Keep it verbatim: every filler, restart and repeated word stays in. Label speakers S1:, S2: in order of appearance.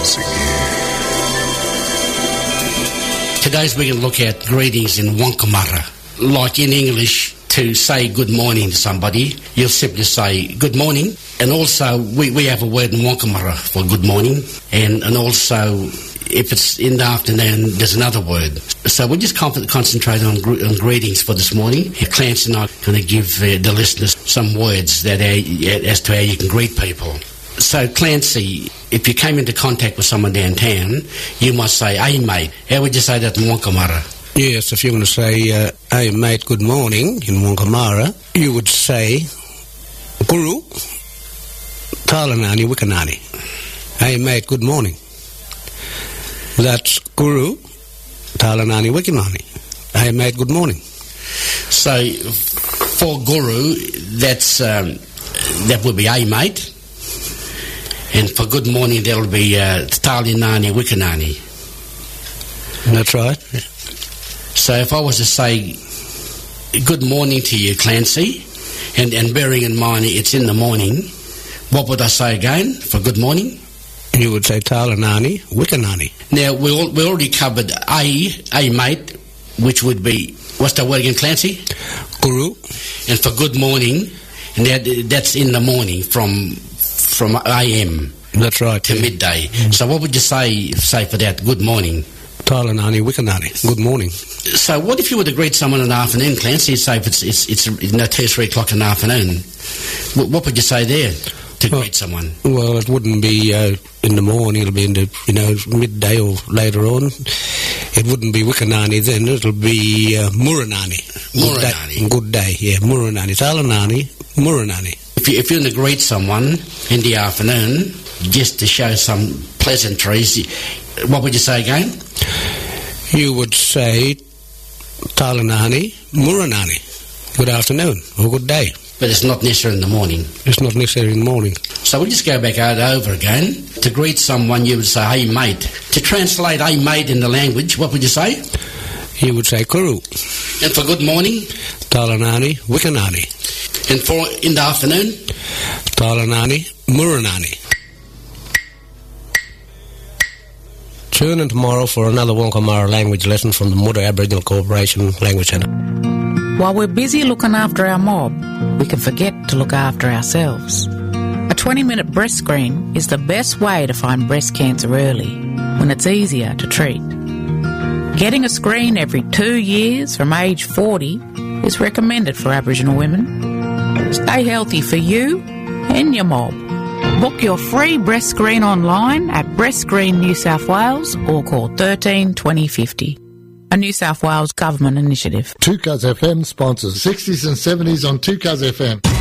S1: once again.
S2: Today's we're going to look at greetings in Wonkamara. Like in English, to say good morning to somebody, you'll simply say good morning. And also, we, we have a word in Wonkamara for good morning. And, and also, if it's in the afternoon, there's another word. So we'll just con- concentrate on, gr- on greetings for this morning. Clancy and I are going to give uh, the listeners some words that uh, as to how you can greet people. So, Clancy, if you came into contact with someone downtown, you must say, hey, mate. How would you say that in Wonkamara?
S3: Yes, if you want to say, uh, hey, mate, good morning in Wonkamara, you would say, Guru, Talanani Wikanani. Hey, mate, good morning. That's Guru, Talanani Wikanani. Hey, mate, good morning.
S2: So, for Guru, that's um, that would be, hey, mate. And for good morning, that'll be uh, Talinani Wikanani.
S3: That's right.
S2: So if I was to say good morning to you, Clancy, and, and bearing in mind it's in the morning, what would I say again for good morning?
S3: You would say Talinani Wikanani.
S2: Now, we, all, we already covered a, a mate, which would be, what's the word again, Clancy?
S3: Guru.
S2: And for good morning, and that, that's in the morning from... from A M
S3: That's right,
S2: to
S3: yeah.
S2: midday. Mm. So what would you say say for that? Good morning.
S3: Talanani Wikanani. Good morning.
S2: So what if you were to greet someone in the afternoon, Clancy? Say if it's it's it's you know, two, three o'clock in the afternoon. What, what would you say there to well, greet someone?
S3: Well, it wouldn't be uh, in the morning. It'll be in the you know midday or later on. It wouldn't be Wikanani then. It'll be uh, Muranani.
S2: Muranani.
S3: Good day. Good day. Yeah, Muranani. Talanani Muranani.
S2: If, you, if you're going to greet someone in the afternoon, just to show some pleasantries, what would you say again?
S3: You would say, Talanani, Muranani. Good afternoon, or good day.
S2: But it's not necessary in the morning.
S3: It's not necessary in the morning.
S2: So we'll just go back over again. To greet someone, you would say, hey, mate. To translate hey, mate in the language, what would you say?
S3: You would say, Kuru.
S2: And for good morning?
S3: Talanani, Wikanani.
S2: And for in the afternoon?
S3: Talanani, Muranani. Tune in tomorrow for another Wonkamara language lesson from the Muda Aboriginal Corporation Language Centre.
S4: While we're busy looking after our mob, we can forget to look after ourselves. A twenty-minute breast screen is the best way to find breast cancer early, when it's easier to treat. Getting a screen every two years from age forty is recommended for Aboriginal women. Stay healthy for you and your mob. Book your free breast screen online at Breast Screen New South Wales or call thirteen twenty fifty. A New South Wales government initiative.
S5: two Cuz F M sponsors sixties and seventies on two Cuz F M.